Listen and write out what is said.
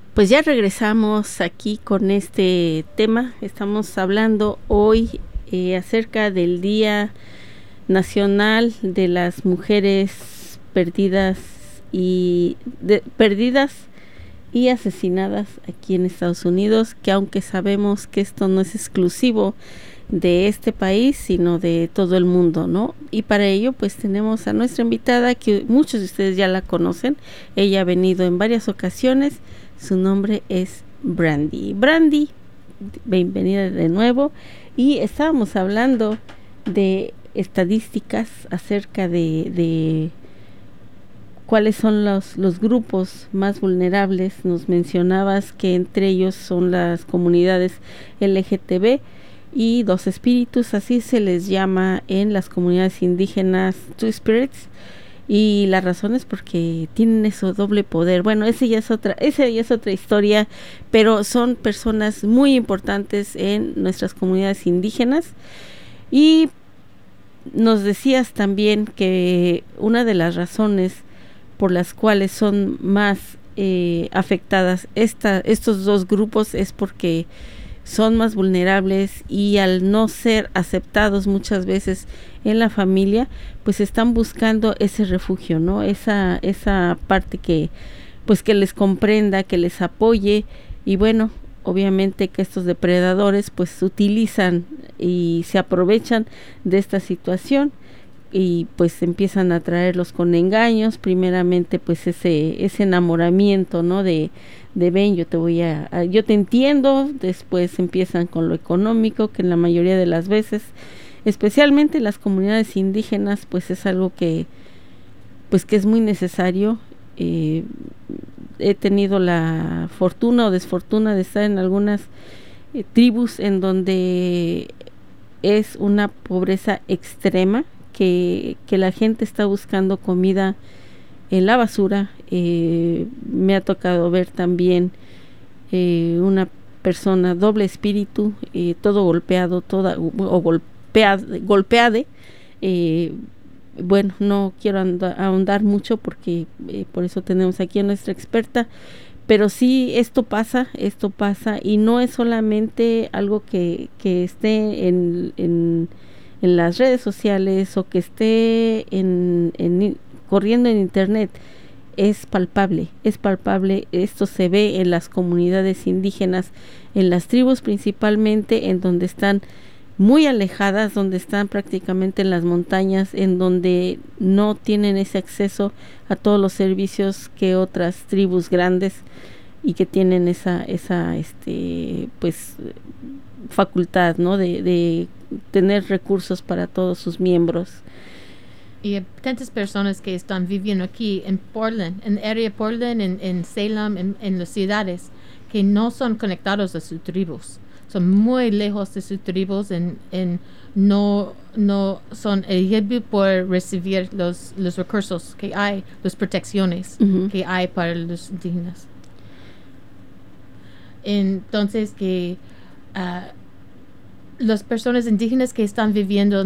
Pues ya regresamos aquí con este tema. Estamos hablando hoy acerca del Día Nacional de las Mujeres perdidas y asesinadas aquí en Estados Unidos, que aunque sabemos que esto no es exclusivo de este país, sino de todo el mundo, ¿no? Y para ello, pues tenemos a nuestra invitada, que muchos de ustedes ya la conocen. Ella ha venido en varias ocasiones. Su nombre es Brandy. Brandy, bienvenida de nuevo. Y estábamos hablando de estadísticas acerca de cuáles son los grupos más vulnerables. Nos mencionabas que entre ellos son las comunidades LGTB y dos espíritus, así se les llama en las comunidades indígenas, Two Spirits, y la razón es porque tienen ese doble poder. Bueno, esa ya es otra historia, pero son personas muy importantes en nuestras comunidades indígenas. Y nos decías también que una de las razones por las cuales son más afectadas estos dos grupos es porque son más vulnerables, y al no ser aceptados muchas veces en la familia, pues están buscando ese refugio, ¿no? Esa parte que les comprenda, que les apoye. Y bueno, obviamente que estos depredadores pues utilizan y se aprovechan de esta situación, y pues empiezan a traerlos con engaños, primeramente pues ese enamoramiento, ¿no? De ven, yo te entiendo. Después empiezan con lo económico, que en la mayoría de las veces, especialmente en las comunidades indígenas, pues es algo que es muy necesario. He tenido la fortuna o desfortuna de estar en algunas tribus en donde es una pobreza extrema, que la gente está buscando comida en la basura. Me ha tocado ver también una persona doble espíritu, todo golpeado, golpeada. Bueno, no quiero ahondar mucho porque por eso tenemos aquí a nuestra experta, pero sí, esto pasa, y no es solamente algo que esté en las redes sociales o que esté corriendo en internet. Es palpable, esto se ve en las comunidades indígenas, en las tribus principalmente, en donde están muy alejadas, donde están prácticamente en las montañas, en donde no tienen ese acceso a todos los servicios que otras tribus grandes, y que tienen esa facultad, ¿no? de tener recursos para todos sus miembros. Y hay tantas personas que están viviendo aquí en Portland, en área Portland, en Salem, en las ciudades, que no son conectados a sus tribus. Son muy lejos de sus tribus, no son elegibles por recibir los recursos que hay, las protecciones que hay para los indígenas. Entonces, que las personas indígenas que están viviendo